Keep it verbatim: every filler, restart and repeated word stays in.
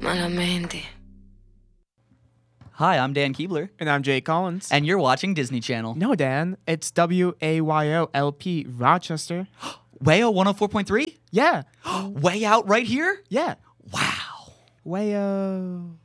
Malamente. Hi, I'm Dan Keebler. And I'm Jay Collins. And you're watching Disney Channel. No, Dan, it's W A Y O L P Rochester. Wayo one oh four point three? Yeah. Way out right here? Yeah. Wow. Wayo.